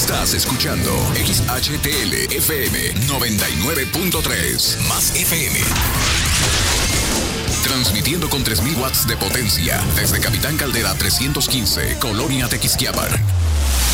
Estás escuchando XHTL FM 99.3 más FM. Transmitiendo con 3.000 watts de potencia desde Capitán Caldera 315, Colonia Tequisquiapan.